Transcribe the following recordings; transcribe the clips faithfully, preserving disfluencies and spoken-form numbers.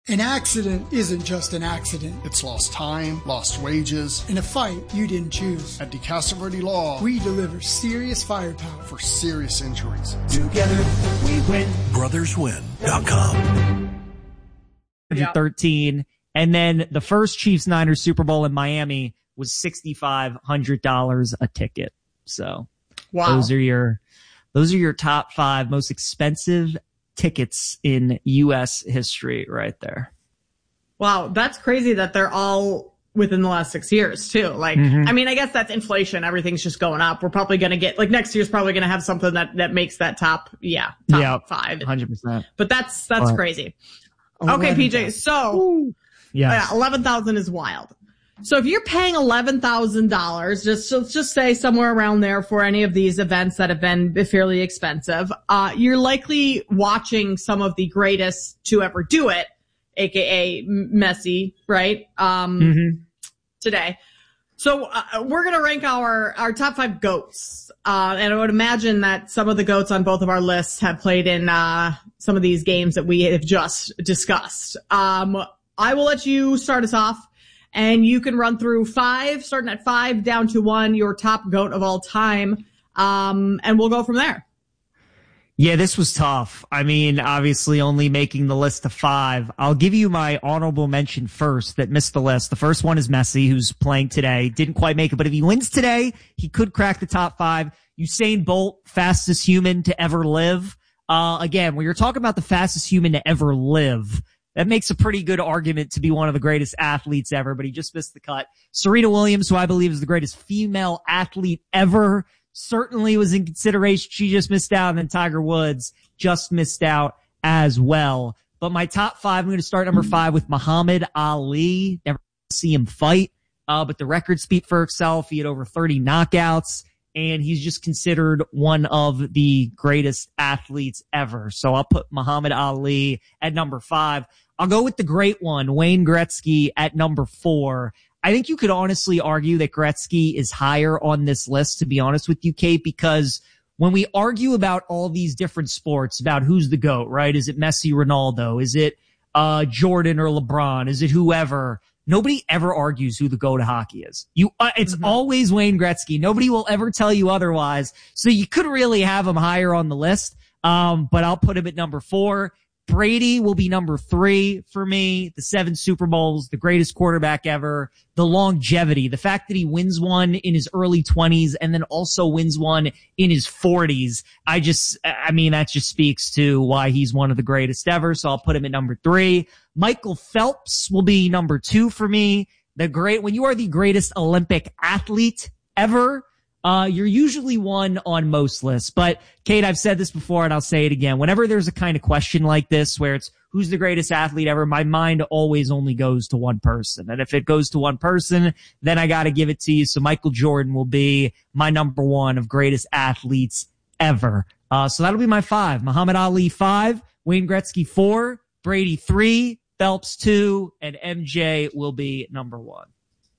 An accident isn't just an accident. It's lost time, lost wages. In a fight you didn't choose. At DeCastroverde Law, we deliver serious firepower for serious injuries. Together we win. brothers win dot com. Yeah. thirteen, and then the first Chiefs-Niners Super Bowl in Miami was six thousand five hundred dollars a ticket. So wow. those are your those are your top five most expensive tickets in U S history right there. Wow, that's crazy that they're all within the last six years too. Like, mm-hmm. I mean, I guess that's inflation. Everything's just going up. We're probably going to get, like, next year's probably going to have something that, that makes that top, yeah, top yeah, five. one hundred percent. But that's, that's but, crazy. Okay, P J, so yes. yeah, eleven thousand is wild. So if you're paying eleven thousand dollars, just, let's just say somewhere around there for any of these events that have been fairly expensive, uh, you're likely watching some of the greatest to ever do it, aka Messi, right? Um, mm-hmm. today. So, uh, we're going to rank our, our top five GOATs. Uh, and I would imagine that some of the GOATs on both of our lists have played in, uh, some of these games that we have just discussed. Um, I will let you start us off. And you can run through five, starting at five down to one, your top GOAT of all time. Um, and we'll go from there. Yeah, this was tough. I mean, obviously only making the list of five. I'll give you my honorable mention first that missed the list. The first one is Messi, who's playing today. Didn't quite make it, but if he wins today, he could crack the top five. Usain Bolt, fastest human to ever live. Uh, again, when you're talking about the fastest human to ever live, that makes a pretty good argument to be one of the greatest athletes ever, but he just missed the cut. Serena Williams, who I believe is the greatest female athlete ever, certainly was in consideration. She just missed out, and then Tiger Woods just missed out as well. But my top five, I'm going to start number five with Muhammad Ali. Never see him fight, uh, but the record speak for itself. He had over thirty knockouts, and he's just considered one of the greatest athletes ever. So I'll put Muhammad Ali at number five. I'll go with the great one, Wayne Gretzky, at number four. I think you could honestly argue that Gretzky is higher on this list, to be honest with you, Kate, because when we argue about all these different sports, about who's the GOAT, right? Is it Messi, Ronaldo? Is it uh Jordan or LeBron? Is it whoever? Nobody ever argues who the GOAT of hockey is. You, uh, it's mm-hmm. always Wayne Gretzky. Nobody will ever tell you otherwise. So you could really have him higher on the list. Um, but I'll put him at number four. Brady will be number three for me. The seven Super Bowls, the greatest quarterback ever, the longevity, the fact that he wins one in his early twenties and then also wins one in his forties. I just, I mean, that just speaks to why he's one of the greatest ever. So I'll put him at number three. Michael Phelps will be number two for me. The great, when you are the greatest Olympic athlete ever, Uh, you're usually one on most lists. But Kate, I've said this before and I'll say it again. Whenever there's a kind of question like this where it's who's the greatest athlete ever, my mind always only goes to one person. And if it goes to one person, then I got to give it to you. So Michael Jordan will be my number one of greatest athletes ever. Uh, so that'll be my five. Muhammad Ali five, Wayne Gretzky four, Brady three, Phelps two, and M J will be number one.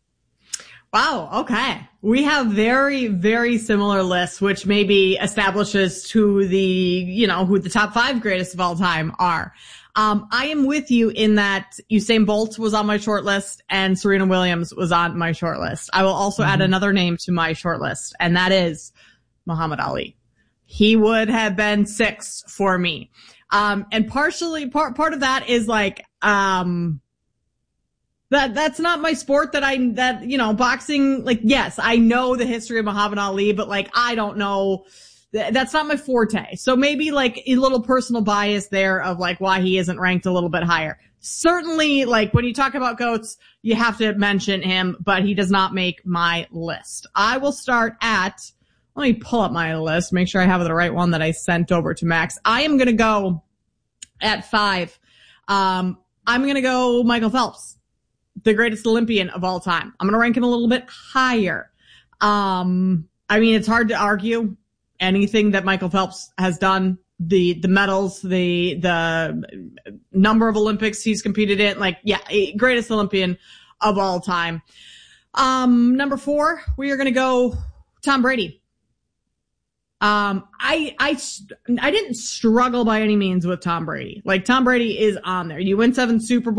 Wow. Okay. We have very, very similar lists, which maybe establishes who the, you know, who the top five greatest of all time are. Um, I am with you in that Usain Bolt was on my short list and Serena Williams was on my short list. I will also mm-hmm. add another name to my short list, and that is Muhammad Ali. He would have been six for me. Um, and partially, part, part of that is like, um, That, that's not my sport that I, that, you know, boxing, like, yes, I know the history of Muhammad Ali, but like, I don't know, that's not my forte. So maybe like a little personal bias there of like why he isn't ranked a little bit higher. Certainly, like when you talk about GOATs, you have to mention him, but he does not make my list. I will start at, let me pull up my list, make sure I have the right one that I sent over to Max. I am going to go at five. Um, I'm going to go Michael Phelps, the greatest Olympian of all time. I'm going to rank him a little bit higher. Um, I mean, it's hard to argue anything that Michael Phelps has done. The, the medals, the, the number of Olympics he's competed in. Like, yeah, greatest Olympian of all time. Um, number four, we are going to go Tom Brady. Um, I, I, I didn't struggle by any means with Tom Brady. Like, Tom Brady is on there. You win seven Super Bowls.